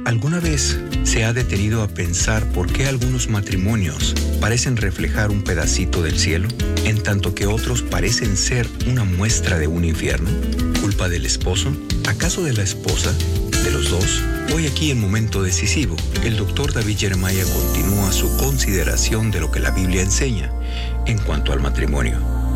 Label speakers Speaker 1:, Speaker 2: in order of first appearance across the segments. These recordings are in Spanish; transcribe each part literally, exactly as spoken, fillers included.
Speaker 1: ¿Alguna vez se ha detenido a pensar por qué algunos matrimonios parecen reflejar un pedacito del cielo, en tanto que otros parecen ser una muestra de un infierno? ¿Culpa del esposo? ¿Acaso de la esposa? ¿De los dos? Hoy aquí en Momento Decisivo, el doctor David Jeremiah continúa su consideración de lo que la Biblia enseña en cuanto al matrimonio.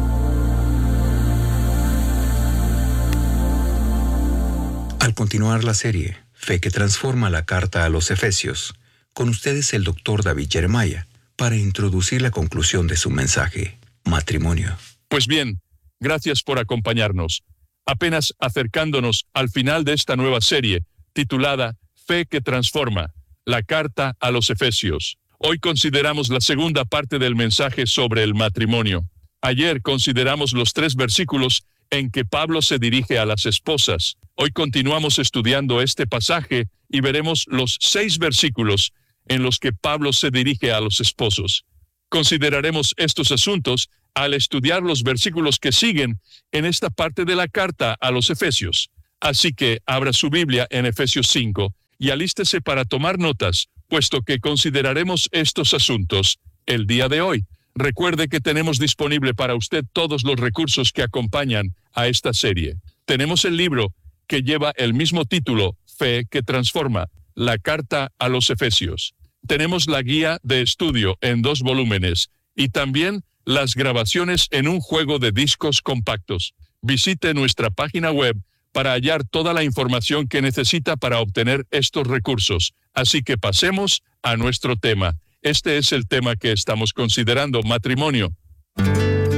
Speaker 1: Al continuar la serie Fe que transforma, la carta a los Efesios, con ustedes el doctor David Jeremiah, para introducir la conclusión de su mensaje, matrimonio.
Speaker 2: Pues bien, gracias por acompañarnos. Apenas acercándonos al final de esta nueva serie, titulada Fe que transforma, la carta a los Efesios. Hoy consideramos la segunda parte del mensaje sobre el matrimonio. Ayer consideramos los tres versículos en que Pablo se dirige a las esposas. Hoy continuamos estudiando este pasaje y veremos los seis versículos en los que Pablo se dirige a los esposos. Consideraremos estos asuntos al estudiar los versículos que siguen en esta parte de la carta a los Efesios. Así que abra su Biblia en Efesios cinco y alístese para tomar notas, puesto que consideraremos estos asuntos el día de hoy. Recuerde que tenemos disponible para usted todos los recursos que acompañan a esta serie. Tenemos el libro que lleva el mismo título, Fe que transforma, la carta a los Efesios. Tenemos la guía de estudio en dos volúmenes y también las grabaciones en un juego de discos compactos. Visite nuestra página web para hallar toda la información que necesita para obtener estos recursos. Así que pasemos a nuestro tema. Este es el tema que estamos considerando, matrimonio.